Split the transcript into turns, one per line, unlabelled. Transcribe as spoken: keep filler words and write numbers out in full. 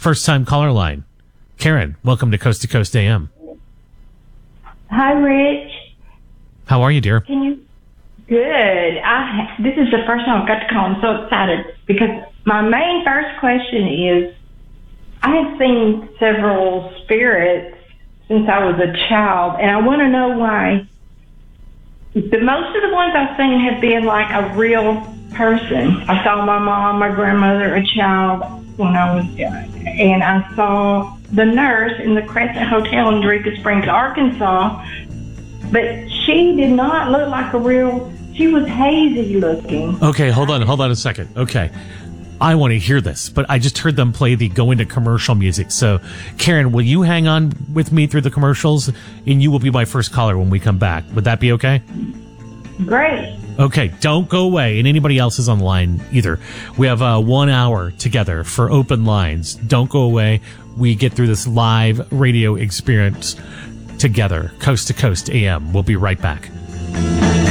first time caller line. Karen, welcome to Coast to Coast A M.
Hi, Rich.
How are you, dear?
Can you? Good. I this is the first time I've got to call. I'm so excited because my main first question is, I have seen several spirits since I was a child, and I want to know why. The most of the ones I've seen have been like a real person. I saw my mom, my grandmother, a child when I was young, and I saw the nurse in the Crescent Hotel in Eureka Springs, Arkansas, but she did not look like a real, she was hazy looking.
Okay, hold on, hold on a second. Okay. I want to hear this, but I just heard them play the go into commercial music. So, Karen, will you hang on with me through the commercials, and you will be my first caller when we come back? Would that be okay?
Great.
Okay, don't go away, and anybody else is on the line either. We have uh, one hour together for open lines. Don't go away. We get through this live radio experience together, Coast to Coast A M. We'll be right back.